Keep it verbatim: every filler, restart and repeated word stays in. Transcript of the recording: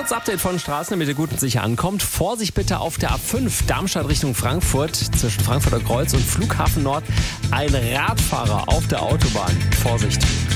Kurz Update von Straßen, damit ihr gut und sicher ankommt. Vorsicht bitte auf der A fünf Darmstadt Richtung Frankfurt zwischen Frankfurter Kreuz und Flughafen Nord. Ein Radfahrer auf der Autobahn. Vorsicht.